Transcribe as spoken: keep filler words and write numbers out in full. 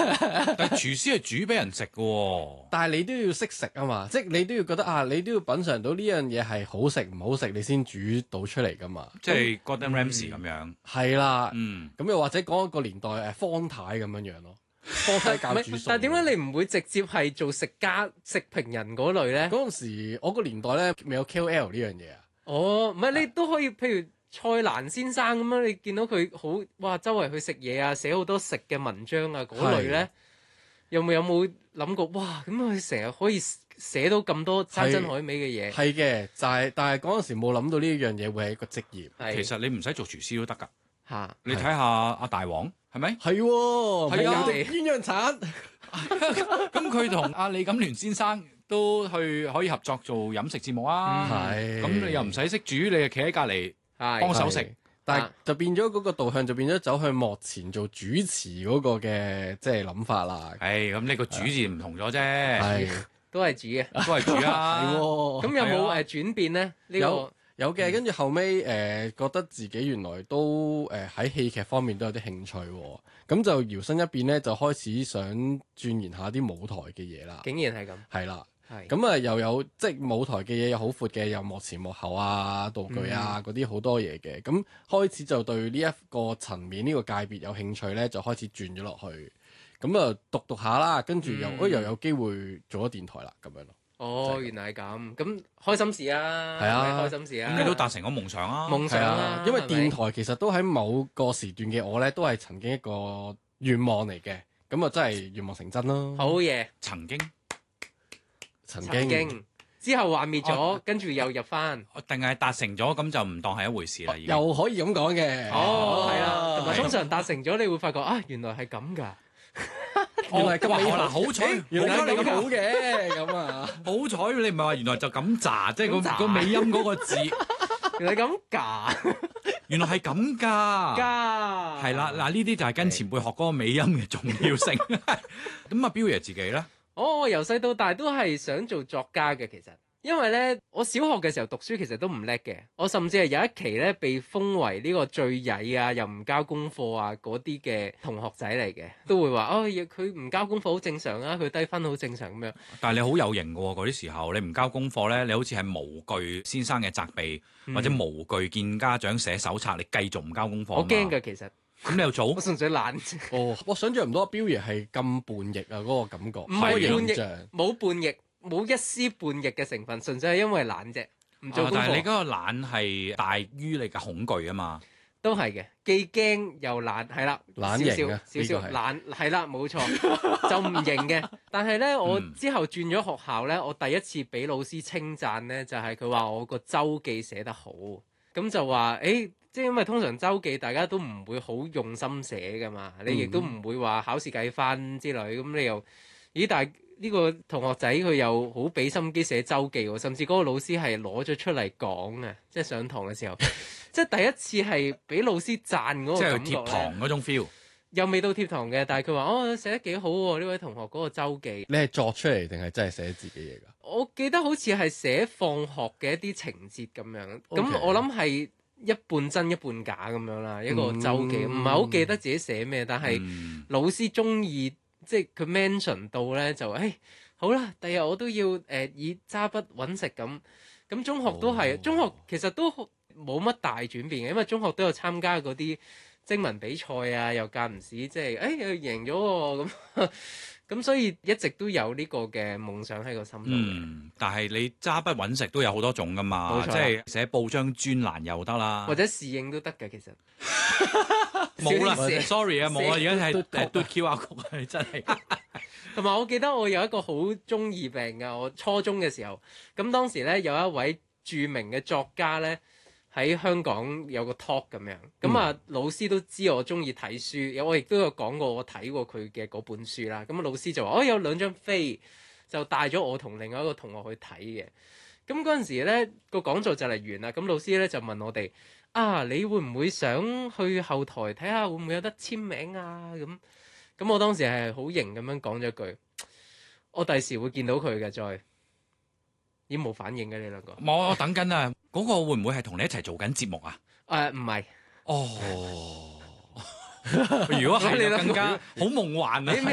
但係廚師係煮俾人食嘅喎。 但係你都要識食啊嘛，即係你都要覺得啊，你都要品嚐到呢樣嘢係好食唔好食，你先煮到出嚟噶嘛。 即係 Gordon Ramsay 咁樣。 係啦， 嗯， 咁又或者講一個年代誒方太咁樣樣咯，方太教煮餸。 但係點解你唔會直接係做食家食評人嗰類咧？ 嗰陣時我個年代咧未有 K O L 呢樣嘢啊。 哦，唔係你都可以，譬如蔡瀾先生咁樣，你見到佢好哇，周圍去食嘢啊，寫好多食嘅文章啊嗰類咧，有冇有冇諗過哇？咁佢成日可以寫到咁多山珍海味嘅嘢？ 係嘅，就係但係嗰陣時冇諗到呢樣嘢會係一個職業。 其實你唔使做廚師都得㗎。 嚇， 你睇下阿大王係咪？ 係喎， 係啊鸳鸯鏟。 咁佢同阿李錦聯先生都去可以合作做飲食節目啊。 係。 咁你又唔使識煮，你就企喺隔離幫手食。 但係就變咗嗰個導向就變咗走向幕前做主持嗰個嘅即係諗法啦。 係咁，呢個主字唔同咗啫。 係都係煮嘅， 都係煮啊。 係喎。 咁有冇誒轉變咧？呢個有嘅，跟住後尾誒、呃、覺得自己原來都誒喺戲劇方面都有啲興趣喎，咁就搖身一變咧，就開始想鑽研下啲舞台嘅嘢啦。 竟然係咁， 係啦， 係咁啊又有即係舞台嘅嘢又好闊嘅，有幕前幕後啊、道具啊嗰啲好多嘢嘅，咁開始就對呢一個層面呢、呢個界別有興趣咧，就開始轉咗落去，咁啊讀讀下啦，跟住又、嗯、又有機會做咗電台啦，咁樣咯。 哦，原來係咁，咁開心事啊， 係啊， 開心事啊， 咁你都達成咗夢想啊， 夢想啊， 因為電台其實都喺某個時段嘅我咧，都係曾經一個願望嚟嘅，咁啊真係願望成真咯。 好嘢， 曾經， 曾經之後幻滅咗，跟住又入翻， 定係達成咗，咁就唔當係一回事啦。 又可以咁講嘅， 哦，係啦，同埋通常達成咗，你會發覺啊，原來係咁㗎。 原來咁美好， 好彩， 原來咁好嘅，咁啊， 好彩你唔係話原來就咁炸，即係個個尾音嗰個字， 原來咁㗎， 原來係咁㗎， 㗎， 係啦，嗱呢啲就係跟前輩學嗰個尾音嘅重要性。咁啊，彪爺自己咧， 哦，我由細到大都係想做作家嘅，其實。因為咧，我小學嘅時候讀書其實都唔叻嘅，我甚至係有一期咧被封為呢個最曳啊，又唔交功課啊嗰啲嘅同學仔嚟嘅，都會話哦，佢唔交功課好正常啊，佢低分好正常咁樣。 但係你好有型嘅喎，嗰啲時候你唔交功課咧，你好似係無懼先生嘅責備，嗯、或者無懼見家長寫手冊，你繼續唔交功課。 我驚㗎，其實。 咁你又做？ 我純粹懶。 哦，我想象唔到阿彪爺係咁叛逆啊，嗰、那個感覺。 唔係叛逆，冇叛逆。冇一絲叛逆嘅成分，純粹係因為懶啫，唔做功課。 但係你嗰個懶係大於你嘅恐懼啊嘛， 都係嘅，既驚又懶，係啦， 懶型啊， 少少少懶，係啦，冇錯，就唔型嘅。但係咧，我之後轉咗學校咧，我第一次俾老師稱讚咧，就係佢話我個週記寫得好，咁就話誒，即係因為通常週記大家都唔會好用心寫噶嘛，你亦都唔會話考試計分之類，咁你又咦但係。呢個同學仔佢又好俾心機寫週記喎，甚至嗰個老師係攞咗出嚟講啊，即係上堂嘅時候，即係第一次係俾老師讚嗰個感覺， 即係貼堂嗰種 feel， 又未到貼堂嘅，但係佢話哦寫得幾好喎，呢位同學嗰個週記。 你係作出嚟定係真係寫自己嘢㗎？ 我記得好似係寫放學嘅一啲情節咁樣，咁 Okay. 我諗係一半真一半假咁樣啦，一個週記，唔係好記得自己寫咩，但係老師中意。即係佢 mention 到咧，就誒、哎、好啦，第日我都要誒、呃、以揸筆揾食咁。咁中學都係，oh. 中學其實都冇乜大轉變嘅，因為中學都有參加嗰啲徵文比賽啊，又間唔時即係誒又贏咗喎咁。咁所以一直都有呢個嘅夢想喺個心度。 嗯，但係你揸筆揾食都有好多種噶嘛，即係寫報章專欄又得啦， 或者侍應都得嘅其實。 冇啦，sorry 啊，冇啦，而家係誒嘟 Q R 曲啊，真係。 同埋我記得我有一個好中二病㗎，我初中嘅時候，咁當時咧有一位著名嘅作家咧喺香港有個 talk 咁樣，咁啊、嗯、老師都知我中意睇書，我亦都有講過我睇過佢嘅嗰本書啦。咁老師就話：哦，有兩張飛，就帶咗我同另外一個同學去睇嘅。咁嗰陣時咧個講座就嚟完啦，咁老師咧就問我哋：啊，你會唔會想去後台睇下會唔會有得簽名啊？咁咁我當時係好型咁樣講咗句：我第時會見到佢嘅，再已經冇反應嘅你兩個。 我我等緊啊，嗰、嗰個會唔會係同你一齊做緊節目啊？ 誒唔係。 哦，如果係你更加好夢幻啊！